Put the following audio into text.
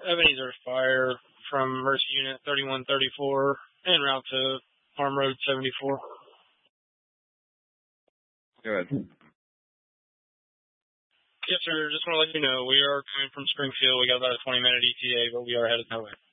Ebenezer Fire from Mercy Unit 3134 en route to Farm Road 74. Go ahead. Yes, sir. Just want to let you know we are coming from Springfield. We got about a 20-minute ETA, but we are headed that way.